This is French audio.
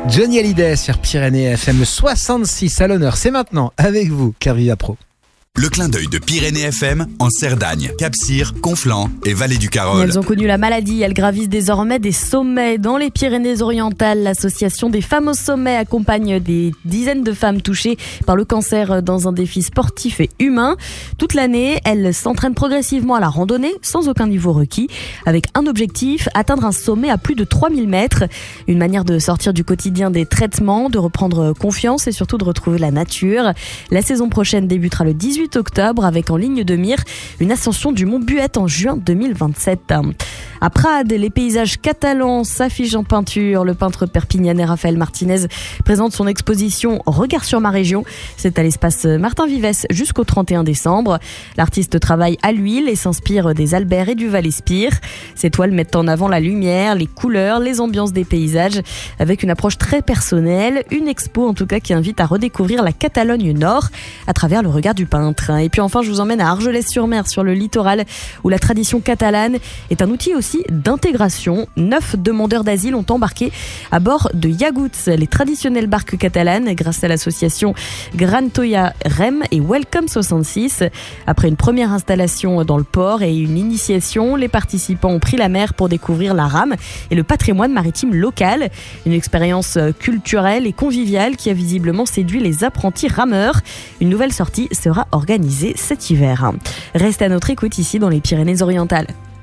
Johnny Hallyday sur Pyrénées FM 66 à l'honneur. C'est maintenant avec vous, Claire Vivapro. Le clin d'œil de Pyrénées FM en Cerdagne, Cap-Cyr, Conflans et Vallée du Carol. Elles ont connu la maladie, elles gravissent désormais des sommets. Dans les Pyrénées-Orientales, l'association des femmes au sommet accompagne des dizaines de femmes touchées par le cancer dans un défi sportif et humain. Toute l'année, elles s'entraînent progressivement à la randonnée sans aucun niveau requis, avec un objectif, atteindre un sommet à plus de 3000 mètres. Une manière de sortir du quotidien des traitements, de reprendre confiance et surtout de retrouver la nature. La saison prochaine débutera le 18 octobre avec en ligne de mire une ascension du Mont Buet en juin 2027. À Prades, les paysages catalans s'affichent en peinture. Le peintre perpignanais Raphaël Martinez présente son exposition Regard sur ma région. C'est à l'espace Martin Vives jusqu'au 31 décembre. L'artiste travaille à l'huile et s'inspire des Albert et du Val-Espire. Ses toiles mettent en avant la lumière, les couleurs, les ambiances des paysages avec une approche très personnelle. Une expo en tout cas qui invite à redécouvrir la Catalogne Nord à travers le regard du peintre. Et puis enfin, je vous emmène à Argelès-sur-Mer, sur le littoral, où la tradition catalane est un outil aussi d'intégration. 9 demandeurs d'asile ont embarqué à bord de Yagouts, les traditionnelles barques catalanes, grâce à l'association Gran Toia Rem et Welcome 66. Après une première installation dans le port et une initiation, les participants ont pris la mer pour découvrir la rame et le patrimoine maritime local. Une expérience culturelle et conviviale qui a visiblement séduit les apprentis rameurs. Une nouvelle sortie sera organisée cet hiver. Reste à notre écoute ici dans les Pyrénées-Orientales.